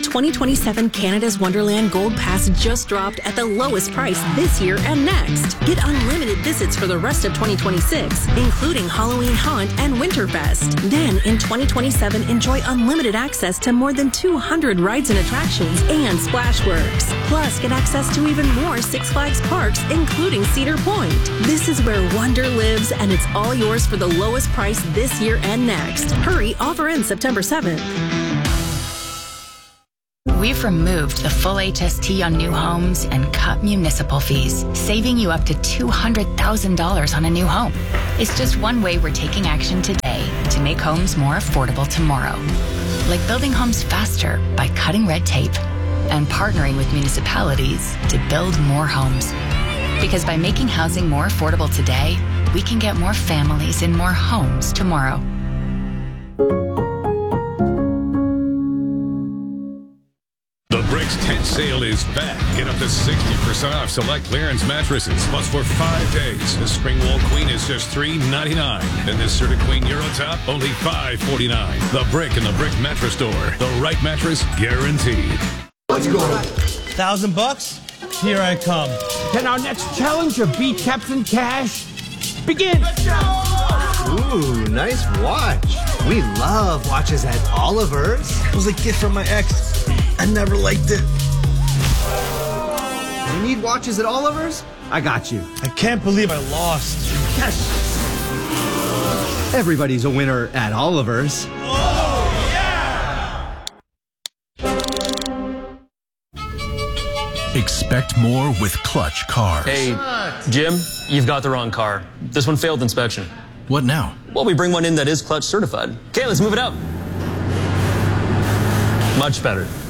2027 Canada's Wonderland Gold Pass just dropped at the lowest price this year and next. Get unlimited visits for the rest of 2026, including Halloween Haunt and Winterfest. Then, in 2027, enjoy unlimited access to more than 200 rides and attractions and Splashworks. Plus, get access to even more Six Flags parks, including Cedar Point. This is where wonder lives, and it's all yours for the lowest price this year and next. Hurry, offer ends September 7th. We've removed the full HST on new homes and cut municipal fees, saving you up to $200,000 on a new home. It's just one way we're taking action today to make homes more affordable tomorrow. Like building homes faster by cutting red tape and partnering with municipalities to build more homes. Because by making housing more affordable today, we can get more families in more homes tomorrow. The Bricks tent sale is back. Get up to 60% off select clearance mattresses. Plus, for 5 days, the Spring Wall Queen is just $3.99. And this Serta Queen Euro Top, only $5.49. The Brick and the Brick Mattress Store. The right mattress guaranteed. Let's go. $1,000? Here I come. Can our next challenger beat Captain Cash? Begin! Ooh, nice watch. We love watches at Oliver's. It was a gift from my ex. I never liked it. You need watches at Oliver's? I got you. I can't believe I lost. Yes! Everybody's a winner at Oliver's. Oh, yeah! Expect more with Clutch Cars. Hey, Jim, you've got the wrong car. This one failed inspection. What now? Well, we bring one in that is Clutch certified. Okay, let's move it up. Much better.